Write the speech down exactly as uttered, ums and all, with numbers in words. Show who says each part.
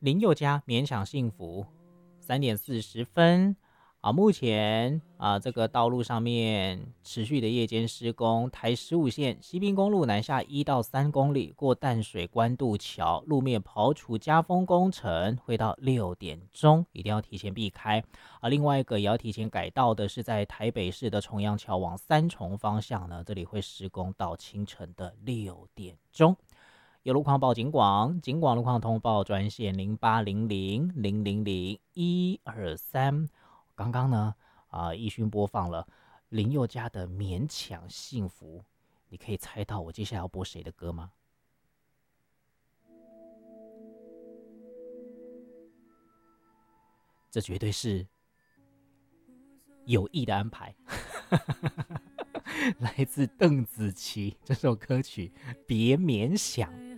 Speaker 1: 林宥嘉勉强幸福，三点四十分啊。目前啊，这个道路上面持续的夜间施工，台十五线西滨公路南下一到三公里，过淡水关渡桥，路面刨除加封工程会到六点钟，一定要提前避开啊。另外一个也要提前改道的是在台北市的重阳桥往三重方向呢，这里会施工到清晨的六点钟。有路况报警广，警广路况通报专线零八零零零零零一二三。刚刚呢，啊、呃，奕迅播放了林宥嘉的《勉强幸福》，你可以猜到我接下来要播谁的歌吗？这绝对是有意的安排。来自邓紫棋这首歌曲《别勉强》。